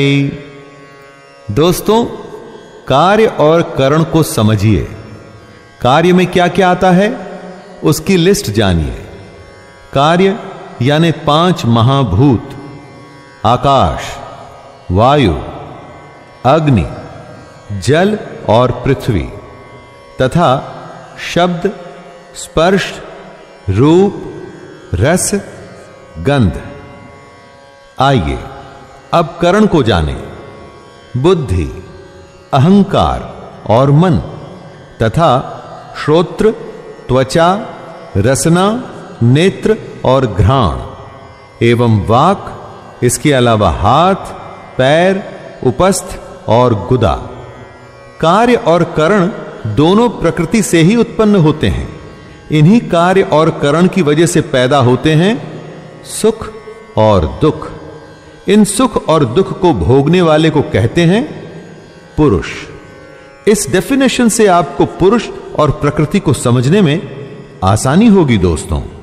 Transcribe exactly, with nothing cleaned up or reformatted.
दोस्तों, कार्य और करण को समझिए। कार्य में क्या क्या आता है उसकी लिस्ट जानिए। कार्य यानी पांच महाभूत, आकाश, वायु, अग्नि, जल और पृथ्वी, तथा शब्द, स्पर्श, रूप, रस, गंध। आइए अब करण को जानें। बुद्धि, अहंकार और मन तथा श्रोत्र, त्वचा, रसना, नेत्र और घ्राण एवं वाक, इसके अलावा हाथ, पैर, उपस्थ और गुदा। कार्य और करण दोनों प्रकृति से ही उत्पन्न होते हैं। इन्हीं कार्य और करण की वजह से पैदा होते हैं सुख और दुख। इन सुख और दुख को भोगने वाले को कहते हैं पुरुष। इस डेफिनेशन से आपको पुरुष और प्रकृति को समझने में आसानी होगी दोस्तों।